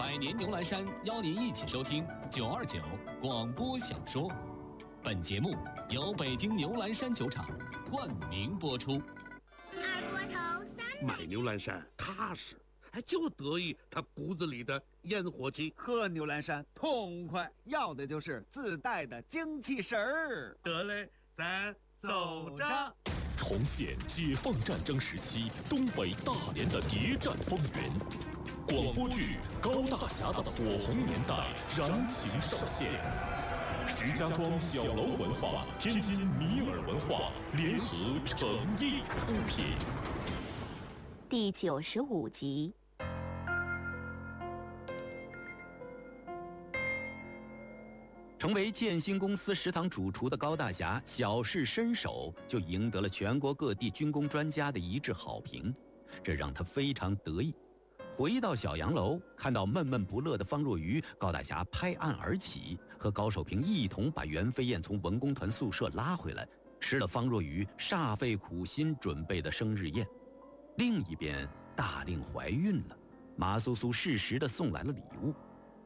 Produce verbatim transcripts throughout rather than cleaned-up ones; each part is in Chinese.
百年牛栏山邀您一起收听九二九广播小说。本节目由北京牛栏山酒厂冠名播出。 二锅头三买牛栏山踏实，还就得意他骨子里的烟火气。 喝牛栏山痛快，要的就是自带的精气神儿。 得嘞，咱走着。 重现解放战争时期东北大连的谍战风云，广播剧《高大侠的火红年代》燃情上线。石家庄小楼文化、天津米尔文化联合诚意出品。 第九十五集。成为建新公司食堂主厨的高大侠，小试身手就赢得了全国各地军工专家的一致好评，这让他非常得意。回到小洋楼，看到闷闷不乐的方若愚，高大侠拍案而起，和高守平一同把袁飞燕从文工团宿舍拉回来，吃了方若愚煞费苦心准备的生日宴。另一边，大令怀孕了，马苏苏适时地送来了礼物。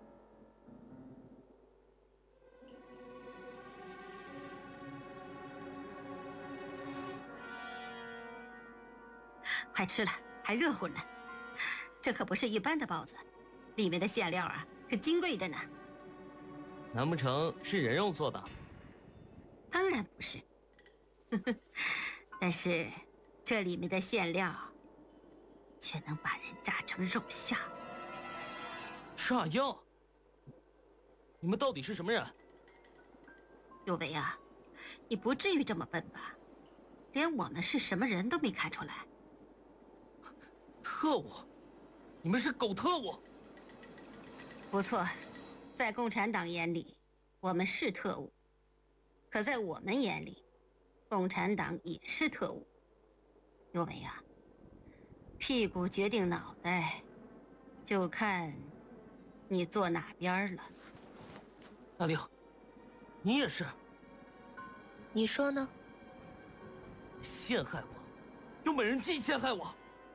快吃了，还热乎呢。这可不是一般的包子，里面的馅料啊，可金贵着呢。 难不成是人肉做的？ 当然不是，但是这里面的馅料却能把人炸成肉馅。 炸药？你们到底是什么人？ 有为啊，你不至于这么笨吧？连我们是什么人都没看出来。 特务？你们是狗特务？ 不错，在共产党眼里，我们是特务；可在我们眼里，共产党也是特务。有为啊，屁股决定脑袋，就看你坐哪边了。 大令，你也是？ 你说呢？ 陷害我，用美人计陷害我。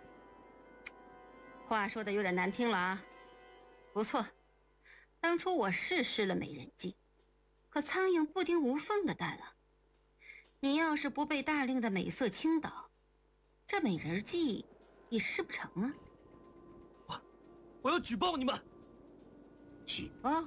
话说的有点难听了啊。不错，当初我是施了美人计，可苍蝇不叮无缝的蛋啊。你要是不被大令的美色倾倒，这美人计也施不成啊。 我我要举报你们。 举报？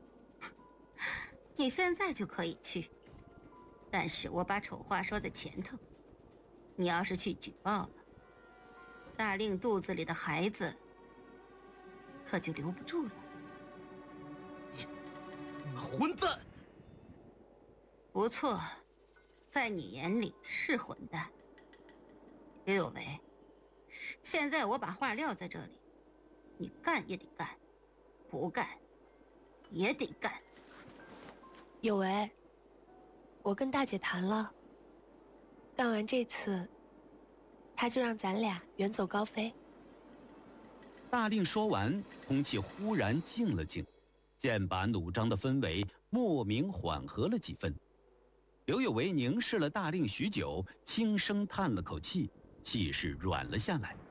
你现在就可以去，但是我把丑话说在前头，你要是去举报了，大令肚子里的孩子可就留不住了。 你你们混蛋！ 不错，在你眼里是混蛋。刘有为，现在我把话撂在这里，你干也得干，不干也得干。 有为，我跟大姐谈了，干完这次他就让咱俩远走高飞。 大令说完，空气忽然静了静，剑拔弩张的氛围莫名缓和了几分。刘有为凝视了大令许久，轻声叹了口气，气势软了下来。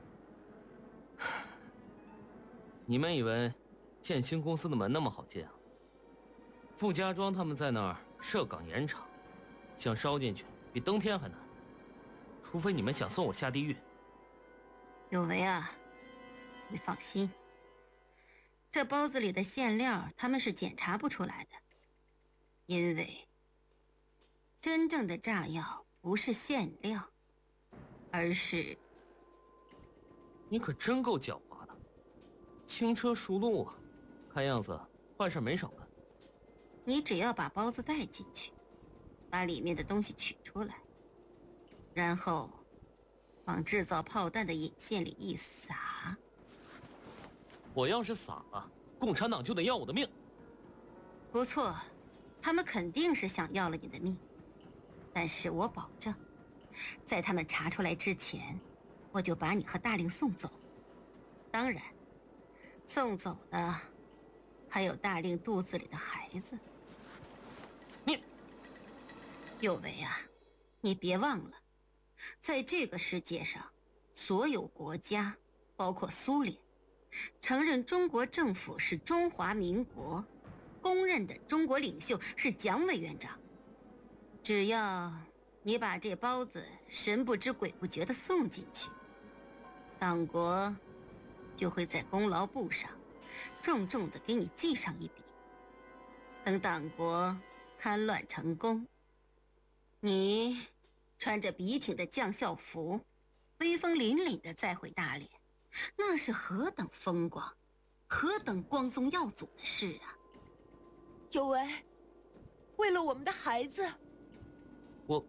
你们以为建新公司的门那么好进啊？傅家庄他们在那儿设岗严查，想烧进去比登天还难，除非你们想送我下地狱。 有为啊，你放心，这包子里的馅料他们是检查不出来的，因为真正的炸药不是馅料，而是…… 你可真够狡猾的，轻车熟路啊！看样子坏事没少干。 你只要把包子带进去，把里面的东西取出来，然后往制造炮弹的引线里一撒。 我要是撒了，共产党就得要我的命。 不错，他们肯定是想要了你的命，但是我保证，在他们查出来之前，我就把你和大令送走。当然，送走的还有大令肚子里的孩子。 你有为啊，你别忘了，在这个世界上，所有国家，包括苏联， 承认中国政府是中华民国，公认的中国领袖是蒋委员长。只要你把这包子神不知鬼不觉地送进去，党国就会在功劳簿上重重地给你记上一笔。等党国戡乱成功，你穿着笔挺的将校服，威风凛凛地再回大连，那是何等风光，何等光宗耀祖的事啊！ 有为，为了我们的孩子， 我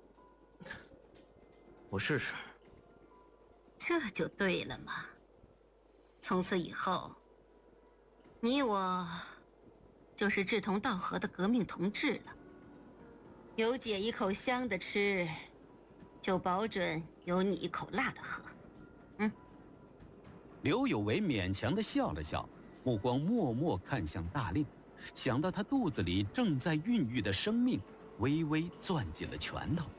我试试。 这就对了嘛。从此以后，你我就是志同道合的革命同志了。有姐一口香的吃，就保准有你一口辣的喝。嗯。 刘有为勉强地笑了笑，目光默默看向大令，想到他肚子里正在孕育的生命，微微攥紧了拳头。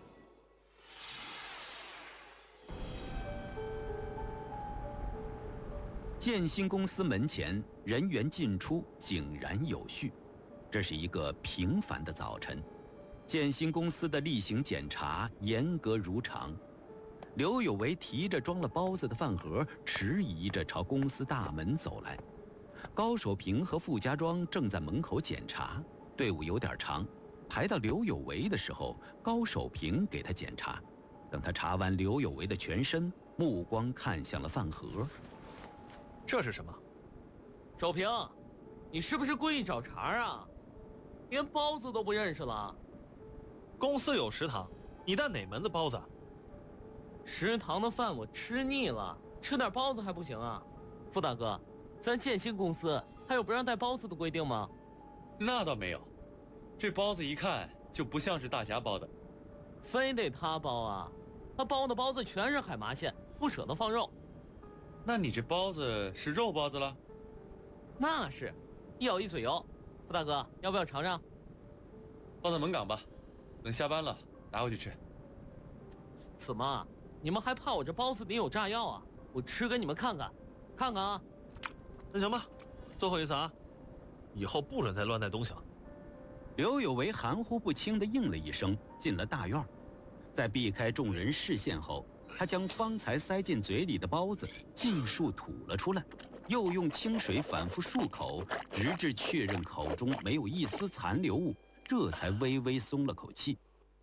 建新公司门前人员进出井然有序，这是一个平凡的早晨。建新公司的例行检查严格如常。刘有为提着装了包子的饭盒，迟疑着朝公司大门走来。高守平和傅家庄正在门口检查，队伍有点长。排到刘有为的时候，高守平给他检查。等他查完刘有为的全身，目光看向了饭盒。 这是什么？ 守平，你是不是故意找茬啊？连包子都不认识了？ 公司有食堂，你带哪门子包子？ 食堂的饭我吃腻了，吃点包子还不行啊？傅大哥，咱建新公司还有不让带包子的规定吗？ 那倒没有，这包子一看就不像是大侠包的。 非得他包啊？他包的包子全是海麻线，不舍得放肉。 那你这包子是肉包子了？ 那是，一咬一嘴油。傅大哥，要不要尝尝？ 放在门岗吧，等下班了拿回去吃。 怎么，你们还怕我这包子里有炸药啊？我吃给你们看看，看看啊。 那行吧，最后一次啊，以后不准再乱带东西了。 刘有为含糊不清地应了一声，进了大院。在避开众人视线后，他将方才塞进嘴里的包子尽数吐了出来，又用清水反复漱口，直至确认口中没有一丝残留物，这才微微松了口气。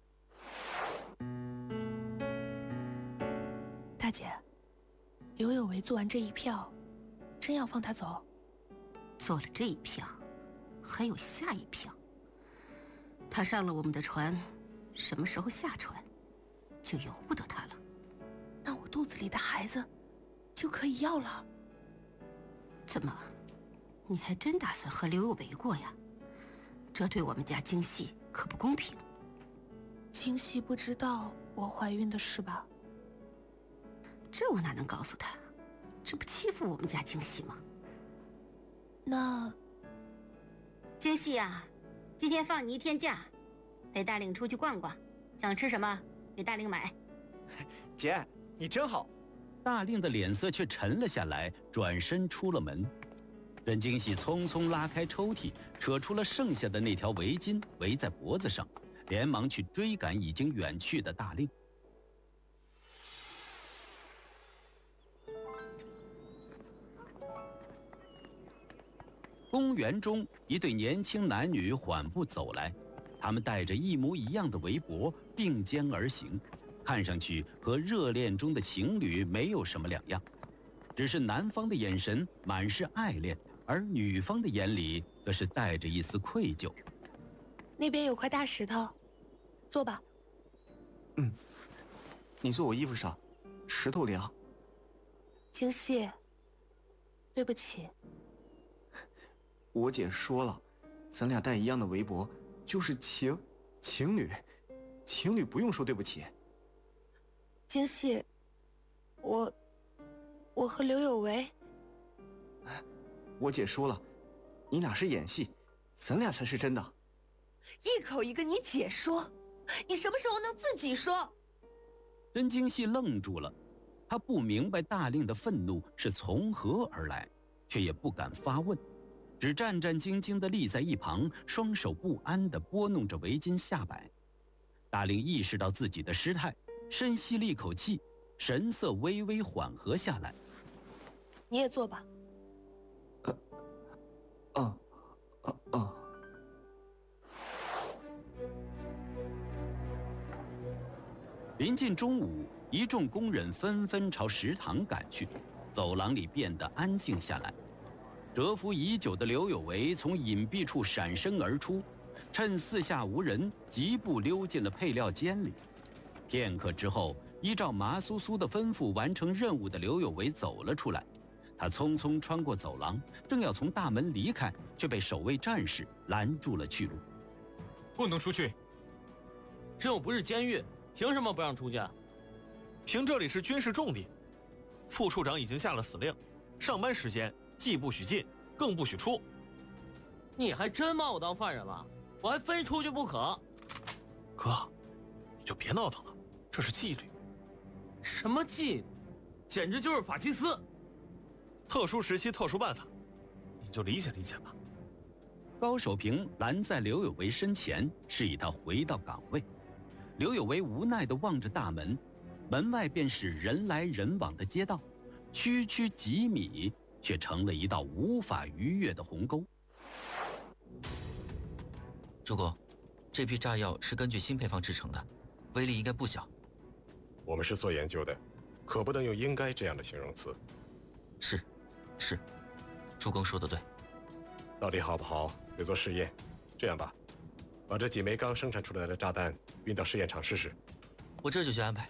大姐，刘有为做完这一票，真要放他走？ 做了这一票，还有下一票。他上了我们的船，什么时候下船，就由不得他了。 那我肚子里的孩子就可以要了？ 怎么，你还真打算和刘有为过呀？这对我们家京戏可不公平。 京戏不知道我怀孕的事吧？ 这我哪能告诉他？这不欺负我们家京戏吗？ 那京戏啊，今天放你一天假，陪大令出去逛逛，想吃什么给大令买。 姐，你真好。 大令的脸色却沉了下来，转身出了门。任京喜匆匆拉开抽屉，扯出了剩下的那条围巾，围在脖子上，连忙去追赶已经远去的大令。公园中，一对年轻男女缓步走来，他们戴着一模一样的围脖，并肩而行，看上去和热恋中的情侣没有什么两样，只是男方的眼神满是爱恋，而女方的眼里则是带着一丝愧疚。 那边有块大石头，坐吧。 嗯，你坐我衣服上，石头凉。 京戏，对不起。 我姐说了，咱俩戴一样的围脖，就是情情侣，情侣不用说对不起。 京戏，我我和刘有为， 我姐说了，你俩是演戏，咱俩才是真的。 一口一个你姐说，你什么时候能自己说？ 任京戏愣住了， 他不明白大令的愤怒是从何而来，却也不敢发问，只战战兢兢地立在一旁，双手不安地拨弄着围巾下摆。大令意识到自己的失态，深吸了一口气，神色微微缓和下来。 你也坐吧。 啊啊啊！ 临近中午，一众工人纷纷朝食堂赶去，走廊里变得安静下来。蛰伏已久的刘有为从隐蔽处闪身而出，趁四下无人，疾步溜进了配料间里。片刻之后，依照麻苏苏的吩咐完成任务的刘有为走了出来。他匆匆穿过走廊，正要从大门离开，却被守卫战士拦住了去路。 不能出去。 这又不是监狱，凭什么不让出去？ 凭这里是军事重地，副处长已经下了死令，上班时间既不许进，更不许出。 你还真把我当犯人了？我还非出去不可。 哥，你就别闹腾了，这是纪律。 什么纪律？简直就是法西斯！ 特殊时期特殊办法，你就理解理解吧。 高守平拦在刘有为身前，示意他回到岗位。刘有为无奈地望着大门，门外便是人来人往的街道，区区几米却成了一道无法逾越的鸿沟。 主公，这批炸药是根据新配方制成的，威力应该不小。 我们是做研究的，可不能用应该这样的形容词。 是，是，主公说的对。 到底好不好，得做试验。这样吧，把这几枚刚生产出来的炸弹运到试验场试试。 我这就去安排。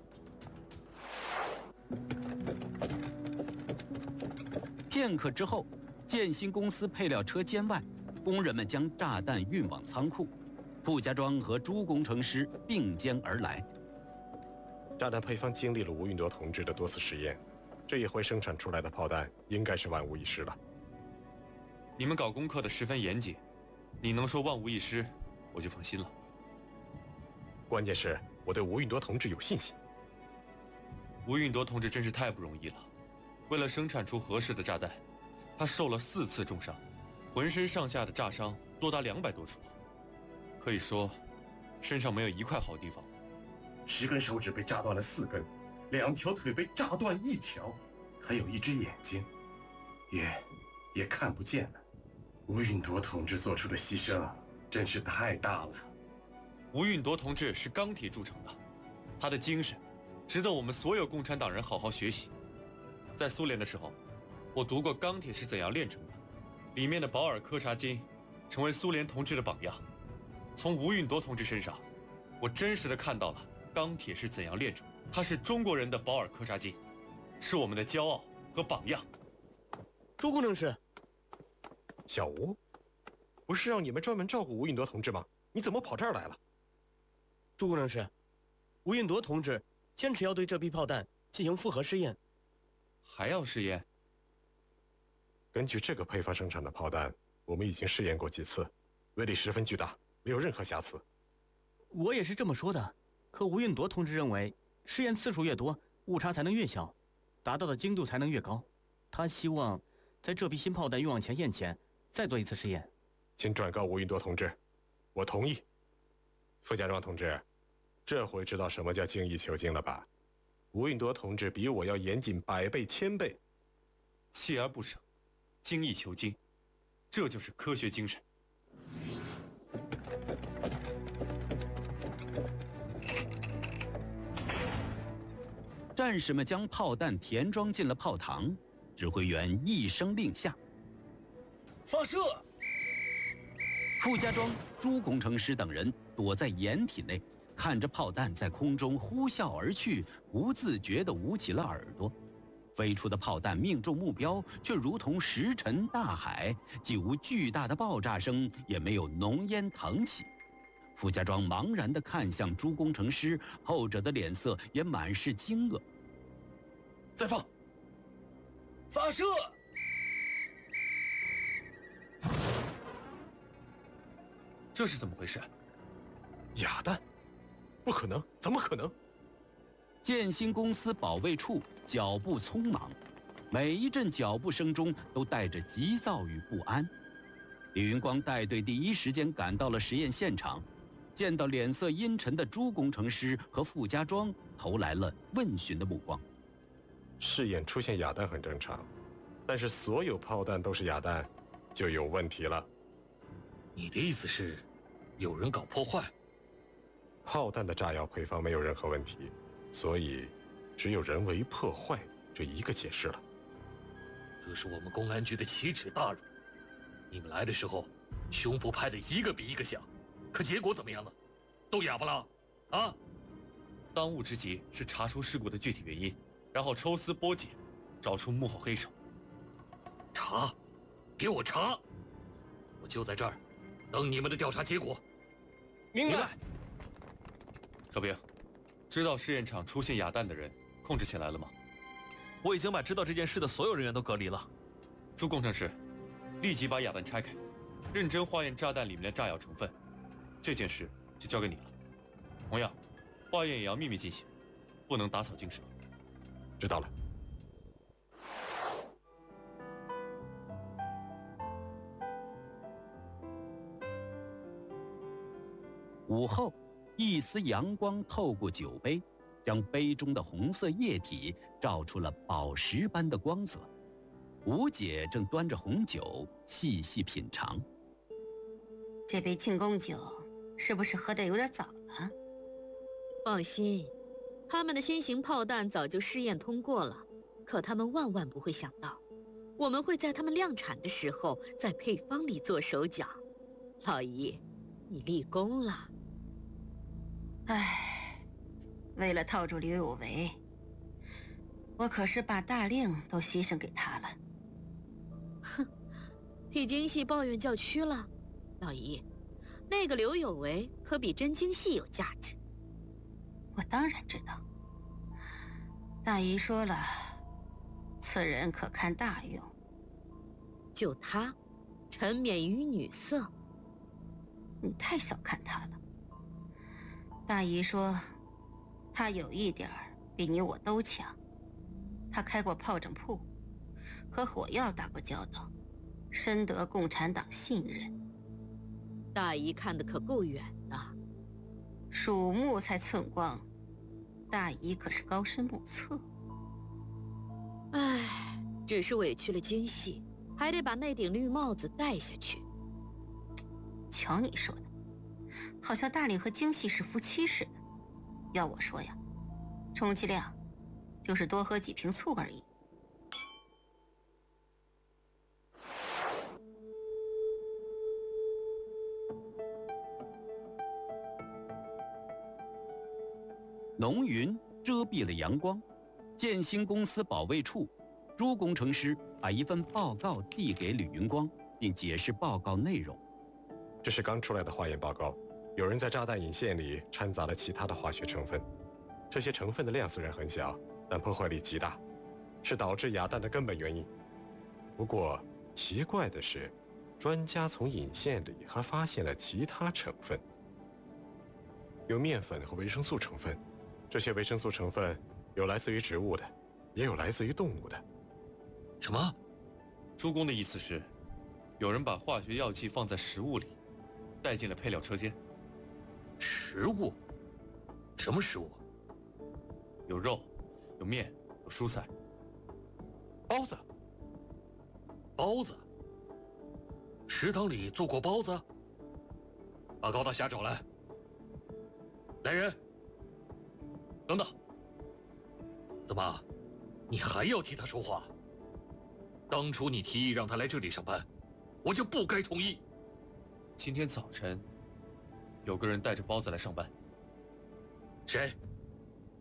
片刻之后，建新公司配料车间外，工人们将炸弹运往仓库。傅家庄和朱工程师并肩而来。 炸弹配方经历了吴运铎同志的多次实验，这一回生产出来的炮弹应该是万无一失了。 你们搞功课的十分严谨，你能说万无一失，我就放心了。 关键是我对吴运铎同志有信心。 吴运铎同志真是太不容易了，为了生产出合适的炸弹，他受了四次重伤，浑身上下的炸伤多达两百多处，可以说，身上没有一块好地方。 十根手指被炸断了四根，两条腿被炸断一条，还有一只眼睛，也也看不见了。吴运铎同志做出的牺牲真是太大了。 吴运铎同志是钢铁铸成的，他的精神值得我们所有共产党人好好学习。在苏联的时候，我读过钢铁是怎样炼成的，里面的保尔柯察金成为苏联同志的榜样。从吴运铎同志身上，我真实的看到了钢铁是怎样炼成的。他是中国人的保尔柯察金，是我们的骄傲和榜样。 朱工程师， 小吴，不是让你们专门照顾吴运铎同志吗？你怎么跑这儿来了？ 朱工程师，吴运铎同志坚持要对这批炮弹进行复核试验。 还要试验？ 根据这个配方生产的炮弹，我们已经试验过几次，威力十分巨大，没有任何瑕疵。 我也是这么说的，可吴运铎同志认为，试验次数越多，误差才能越小，达到的精度才能越高。他希望在这批新炮弹运往前线前，再做一次试验。 请转告吴运铎同志，我同意。傅家庄同志，这回知道什么叫精益求精了吧？吴运铎同志比我要严谨百倍千倍， 锲而不舍，精益求精，这就是科学精神。 战士们将炮弹填装进了炮膛，指挥员一声令下， 发射。 傅家庄、朱工程师等人躲在掩体内，看着炮弹在空中呼啸而去，不自觉地捂起了耳朵。飞出的炮弹命中目标，却如同石沉大海，既无巨大的爆炸声，也没有浓烟腾起。傅家庄茫然地看向朱工程师，后者的脸色也满是惊愕。 再放！发射！ 这是怎么回事？ 哑弹？不可能！怎么可能？ 建新公司保卫处脚步匆忙，每一阵脚步声中都带着急躁与不安。李云光带队第一时间赶到了实验现场，见到脸色阴沉的朱工程师和傅家庄，投来了问询的目光。 试验出现哑弹很正常，但是所有炮弹都是哑弹，就有问题了。 你的意思是，有人搞破坏？ 炮弹的炸药配方没有任何问题，所以只有人为破坏这一个解释了。 这是我们公安局的奇耻大辱。你们来的时候，胸脯拍得一个比一个响，可结果怎么样呢？都哑巴了，啊！ 当务之急是查出事故的具体原因，然后抽丝剥茧，找出幕后黑手。 查，给我查！我就在这儿，等你们的调查结果。 明白。小兵，知道试验场出现哑弹的人控制起来了吗？ 我已经把知道这件事的所有人员都隔离了。 朱工程师，立即把哑弹拆开，认真化验炸弹里面的炸药成分。这件事就交给你了。同样，化验也要秘密进行，不能打草惊蛇。 知道了。 午后，一丝阳光透过酒杯，将杯中的红色液体照出了宝石般的光泽。吴姐正端着红酒细细品尝。 这杯庆功酒是不是喝得有点早了？ 放心，他们的新型炮弹早就试验通过了，可他们万万不会想到，我们会在他们量产的时候在配方里做手脚。老姨，你立功了。 唉，为了套住刘有为，我可是把大令都牺牲给他了。 哼，替京戏抱怨叫屈了。老姨，那个刘有为可比真京戏有价值。 我当然知道。大姨说了，此人可看大用。 就他，沉湎于女色。 你太小看他了。大姨说，他有一点儿比你我都强。他开过炮仗铺，和火药打过交道，深得共产党信任。 大姨看得可够远的。 鼠目才寸光，大姨可是高深莫测。 唉，只是委屈了京戏，还得把那顶绿帽子戴下去。 瞧你说的，好像大令和京戏是夫妻似的。要我说呀，充其量就是多喝几瓶醋而已。 浓云遮蔽了阳光，建新公司保卫处，朱工程师把一份报告递给吕云光，并解释报告内容。 这是刚出来的化验报告，有人在炸弹引线里掺杂了其他的化学成分，这些成分的量虽然很小，但破坏力极大，是导致哑弹的根本原因。不过奇怪的是，专家从引线里还发现了其他成分，有面粉和维生素成分。这些维生素成分有来自于植物的，也有来自于动物的。 什么？ 朱工的意思是，有人把化学药剂放在食物里，带进了配料车间。 食物？什么食物？ 有肉，有面，有蔬菜。 包子。 包子？食堂里做过包子？把高大侠找来。来人。等等，怎么，你还要替他说话？当初你提议让他来这里上班，我就不该同意。 今天早晨，有个人带着包子来上班。 谁？